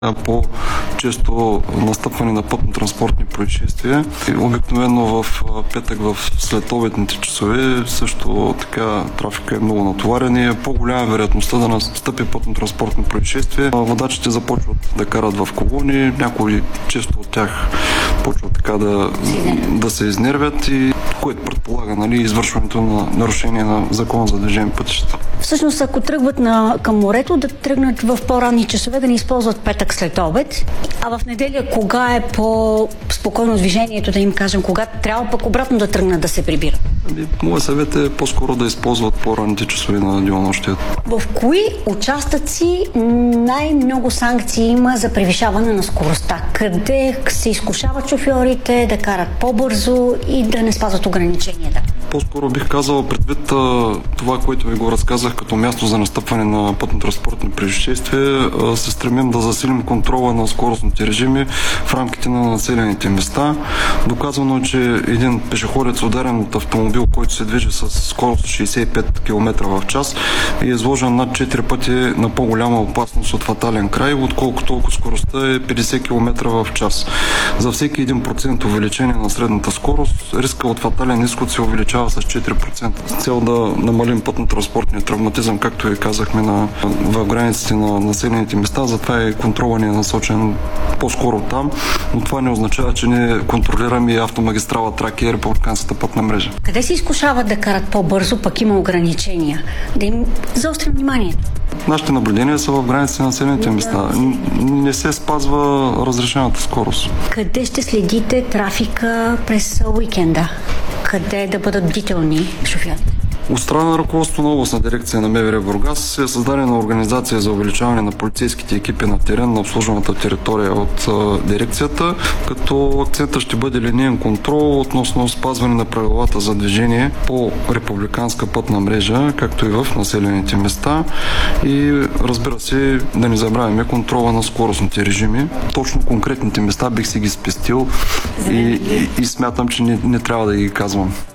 по-често настъпване на пътно-транспортни происшествия. Обикновено в петък в следобедните часове също така трафика е много натоварен и е по-голяма вероятността да настъпи пътно-транспортно происшествие. Водачите започват да карат в колони, някои често от тях почват така да се изнервят, и което предполага извършването на нарушение на закона за движение по пътищата. Всъщност, ако тръгват към морето, да тръгнат в по-ранни часове, да не използват петък след обед. А в неделя, кога е по-спокойно движението, да им кажем, кога трябва пък обратно да тръгнат да се прибират? Моят съвет е по-скоро да използват по-ранните часове на денонощието. В кои участъци най-много санкции има за превишаване на скоростта? Къде се изкушават шофьорите да карат по-бързо и да не спазват ограниченията? По-скоро бих казал, предвид това, което ви го разказах като място за настъпване на пътно-транспортни происшествия, се стремим да засилим контрола на скоростните режими в рамките на населените места. Доказано е, че един пешеходец, ударен от автомобил, който се движи с скорост 65 км в час, е изложен над 4 пъти на по-голяма опасност от фатален край, отколкото ако скоростта е 50 км в час. За всеки 1% увеличение на средната скорост, риска от фатален изход се увеличава с 4%. С цел да намалим пътно-транспортния травматизъм, както и казахме, в границите на населените места, затова и контрола ни е насочен по-скоро там, но това не означава, че не контролираме и автомагистрала Тракия и републиканската пътна мрежа. Къде се изкушават да карат по-бързо, пък има ограничения? Да им заострим вниманието. Нашите наблюдения са в границите на населените места. Не се спазва разрешената скорост. Къде ще следите трафика през уикенда? Къде да бъдат бдителни шофьорите? От страна на ръководството на областна дирекция на МВР Бургас е създадена организация за увеличаване на полицейските екипи на терен на обслужваната територия от дирекцията, като акцента ще бъде линеен контрол относно спазване на правилата за движение по републиканска пътна мрежа, както и в населените места, и разбира се, да не забравяме контрола на скоростните режими. Точно конкретните места бих си ги спестил и смятам, че не трябва да ги казвам.